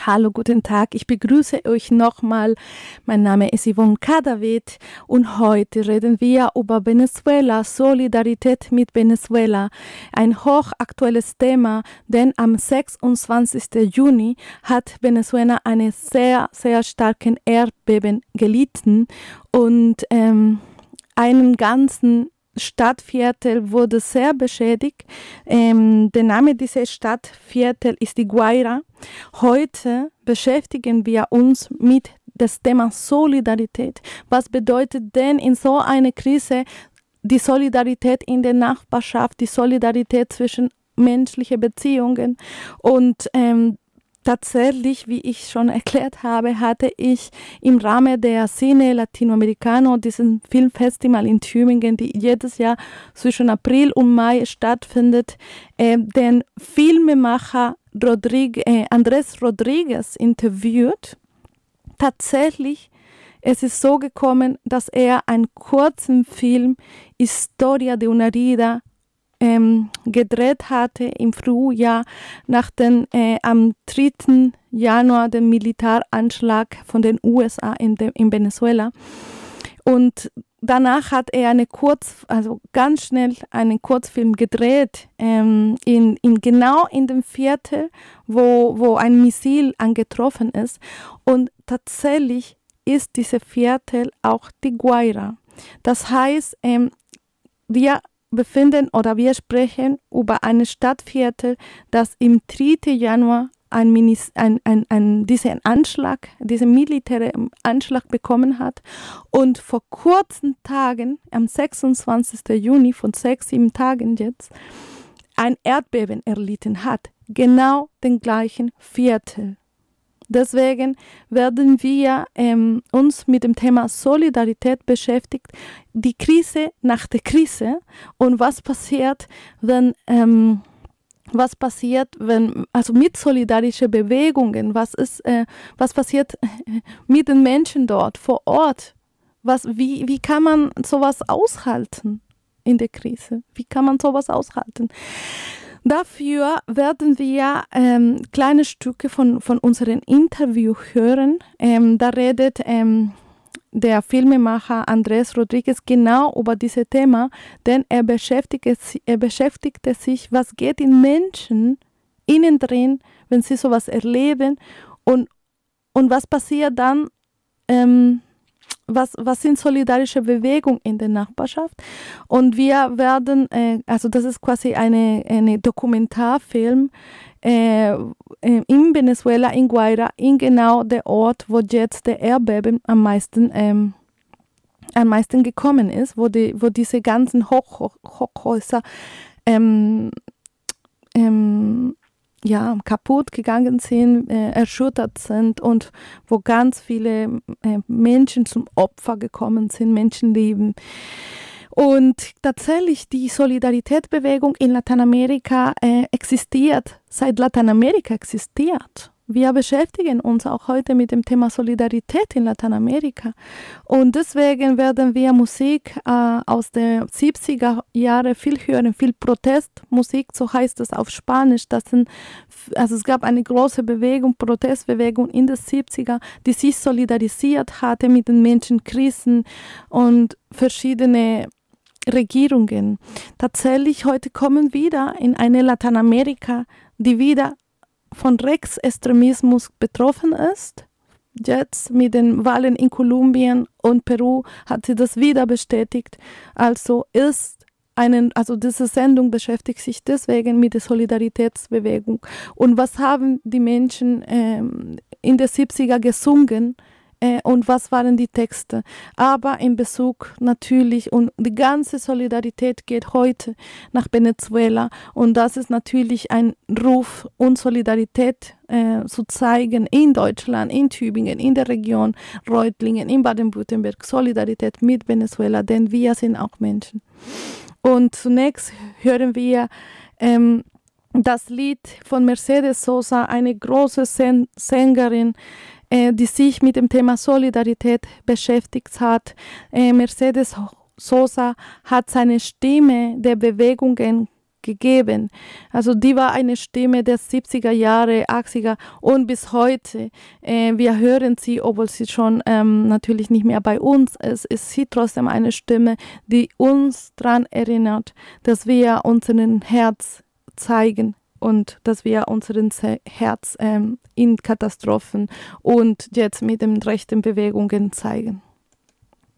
Hallo, guten Tag. Ich begrüße euch nochmal. Mein Name ist Yvonne Cadavid und heute reden wir über Venezuela, Solidarität mit Venezuela. Ein hochaktuelles Thema, denn am 26. Juni hat Venezuela einen sehr, sehr starken Erdbeben gelitten und einen ganzen Stadtviertel wurde sehr beschädigt. Der Name dieses Stadtviertel ist die Guaira. Heute beschäftigen wir uns mit dem Thema Solidarität. Was bedeutet denn in so einer Krise die Solidarität in der Nachbarschaft, die Solidarität zwischen menschlichen Beziehungen? Und tatsächlich, wie ich schon erklärt habe, hatte ich im Rahmen der Cine Latinoamericano, diesem Filmfestival in Tübingen, die jedes Jahr zwischen April und Mai stattfindet, den Filmemacher Andrés Rodriguez interviewt. Tatsächlich, es ist so gekommen, dass er einen kurzen Film Historia de una herida gedreht hatte im Frühjahr nach dem am 3. Januar dem Militäranschlag von den USA in Venezuela. Und danach hat er ganz schnell einen Kurzfilm gedreht, genau in dem Viertel, wo ein Missil angetroffen ist. Und tatsächlich ist dieses Viertel auch die Guaira. Das heißt, wir sprechen über ein Stadtviertel, das im 3. Januar diesen militären Anschlag bekommen hat und vor kurzen Tagen, am 26. Juni, von 6-7 Tagen jetzt, ein Erdbeben erlitten hat. Genau den gleichen Viertel. Deswegen werden wir uns mit dem Thema Solidarität beschäftigt, die Krise nach der Krise und was passiert, wenn mit solidarischen Bewegungen, was passiert mit den Menschen dort vor Ort, wie kann man sowas aushalten in der Krise, wie kann man sowas aushalten? Dafür werden wir kleine Stücke von unserem Interview hören. Da redet der Filmemacher Andrés Rodriguez genau über dieses Thema, denn er beschäftigte sich, was geht in Menschen innen drin, wenn sie sowas erleben und was passiert dann, was sind solidarische Bewegungen in der Nachbarschaft. Und wir werden, das ist quasi eine Dokumentarfilm in Venezuela, in Guaira, in genau der Ort, wo jetzt der Erdbeben am meisten gekommen ist, wo diese ganzen Hochhäuser kaputt gegangen sind, erschüttert sind und wo ganz viele Menschen zum Opfer gekommen sind, Menschenleben. Und tatsächlich die Solidaritätsbewegung in Lateinamerika existiert, seit Lateinamerika existiert. Wir beschäftigen uns auch heute mit dem Thema Solidarität in Lateinamerika. Und deswegen werden wir Musik aus den 70er Jahren viel hören, viel Protestmusik, so heißt es auf Spanisch. Es gab eine große Bewegung, Protestbewegung in den 70er, die sich solidarisiert hatte mit den Menschenkrisen und verschiedene Regierungen. Tatsächlich heute kommen wir wieder in eine Lateinamerika, die wieder von Rechtsextremismus betroffen ist. Jetzt mit den Wahlen in Kolumbien und Peru hat sie das wieder bestätigt. Also diese Sendung beschäftigt sich deswegen mit der Solidaritätsbewegung. Und was haben die Menschen in den 70er gesungen? Und was waren die Texte? Aber in Bezug natürlich, und die ganze Solidarität geht heute nach Venezuela und das ist natürlich ein Ruf, uns Solidarität zu zeigen in Deutschland, in Tübingen, in der Region Reutlingen, in Baden-Württemberg, Solidarität mit Venezuela, denn wir sind auch Menschen. Und zunächst hören wir das Lied von Mercedes Sosa, eine große Sängerin, die sich mit dem Thema Solidarität beschäftigt hat. Mercedes Sosa hat seine Stimme der Bewegungen gegeben. Also die war eine Stimme der 70er Jahre, 80er und bis heute. Wir hören sie, obwohl sie schon natürlich nicht mehr bei uns ist, ist sie trotzdem eine Stimme, die uns daran erinnert, dass wir unseren Herz zeigen und dass wir unseren Herz in Katastrophen und jetzt mit den rechten Bewegungen zeigen.